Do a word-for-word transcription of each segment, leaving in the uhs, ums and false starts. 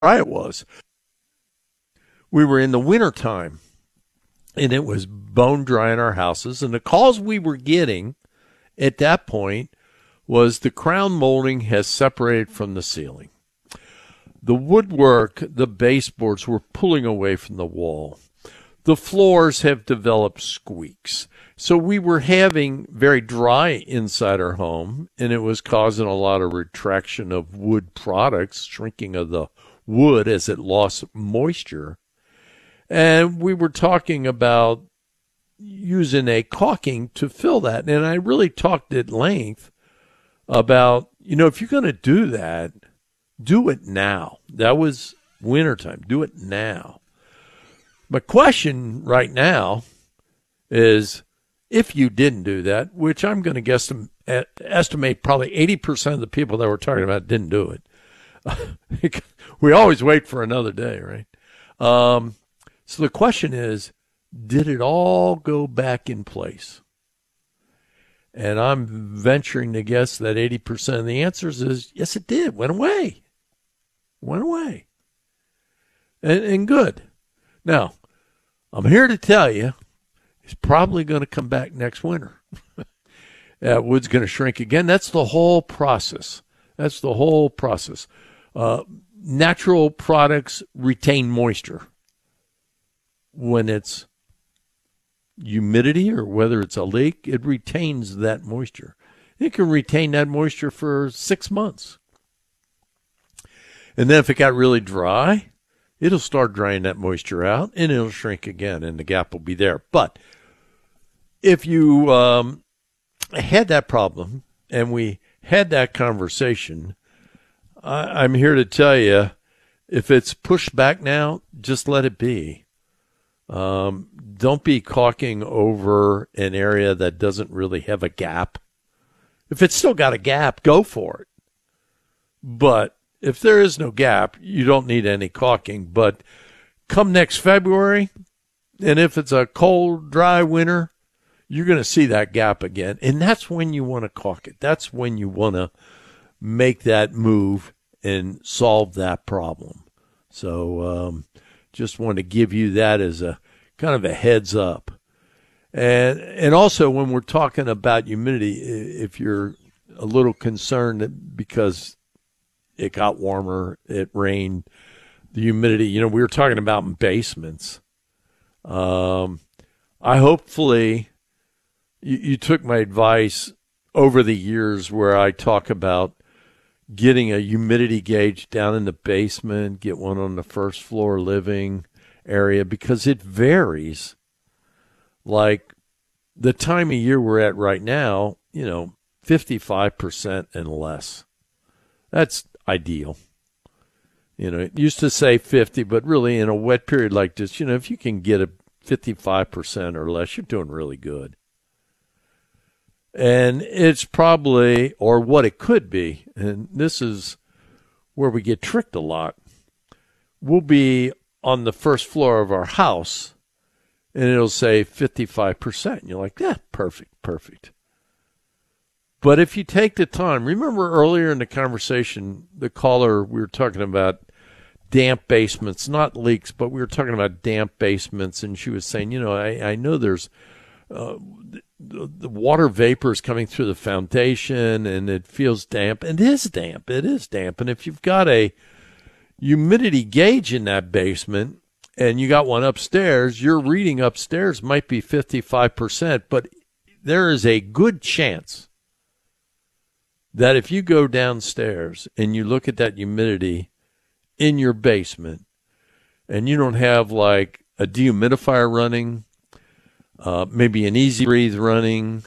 dry it was. We were in the wintertime, and it was bone dry in our houses. And the calls we were getting at that point was the crown molding has separated from the ceiling. The woodwork, the baseboards were pulling away from the wall. The floors have developed squeaks. So we were having very dry inside our home, and it was causing a lot of retraction of wood products, shrinking of the wood as it lost moisture. And we were talking about using a caulking to fill that. And I really talked at length about, you know, if you're going to do that, do it now. That was wintertime. Do it now. My question right now is, if you didn't do that, which I'm going to guess estimate probably eighty percent of the people that we're talking about didn't do it. We always wait for another day, right? Um, so the question is, did it all go back in place? And I'm venturing to guess that eighty percent of the answers is, yes, it did. Went away. Went away. And, and good. Now, I'm here to tell you, it's probably going to come back next winter. uh, wood's going to shrink again. That's the whole process. That's the whole process. Uh, natural products retain moisture when it's humidity or whether it's a leak. It retains that moisture. It can retain that moisture for six months. And then if it got really dry, it'll start drying that moisture out, and it'll shrink again, and the gap will be there. But if you um, had that problem, and we had that conversation, I, I'm here to tell you, if it's pushed back now, just let it be. Um, don't be caulking over an area that doesn't really have a gap. If it's still got a gap, go for it. But if there is no gap, you don't need any caulking. But come next February, and if it's a cold, dry winter, you're going to see that gap again. And that's when you want to caulk it. That's when you want to make that move and solve that problem. So um, just want to give you that as a kind of a heads up. And and also when we're talking about humidity, if you're a little concerned because it got warmer, it rained, the humidity, you know, we were talking about in basements. Um, I hopefully you, you took my advice over the years where I talk about getting a humidity gauge down in the basement, get one on the first floor living area, because it varies. Like the time of year we're at right now, you know, fifty-five percent and less. That's ideal. You know, it used to say fifty, but really in a wet period like this, you know, if you can get a fifty-five percent or less, you're doing really good. And it's probably, or what it could be, and this is where we get tricked a lot, we'll be on the first floor of our house, and it'll say fifty-five percent. And you're like, yeah, perfect, perfect. But if you take the time, remember earlier in the conversation, the caller, we were talking about damp basements, not leaks, but we were talking about damp basements, and she was saying, you know, I, I know there's uh, the, the water vapor is coming through the foundation, and it feels damp. And it is damp. It is damp. And if you've got a humidity gauge in that basement and you got one upstairs, your reading upstairs might be fifty-five percent, but there is a good chance that if you go downstairs and you look at that humidity in your basement and you don't have like a dehumidifier running, uh, maybe an Easy Breathe running,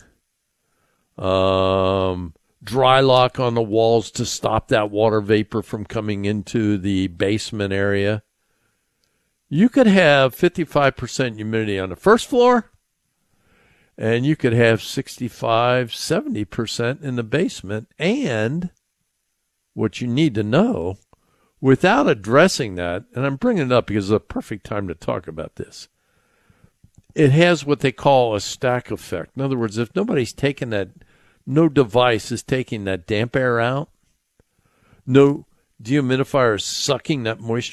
um, dry lock on the walls to stop that water vapor from coming into the basement area, you could have fifty-five percent humidity on the first floor, and you could have sixty-five, seventy percent in the basement. And what you need to know, without addressing that, and I'm bringing it up because it's a perfect time to talk about this, it has what they call a stack effect. In other words, if nobody's taking that, no device is taking that damp air out, no dehumidifier is sucking that moisture